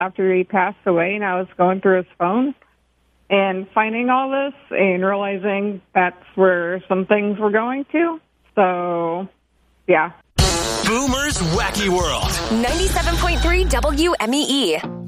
after he passed away, and I was going through his phone and finding all this and realizing that's where some things were going to. So, yeah. Boomer's Wacky World. 97.3 WMEE.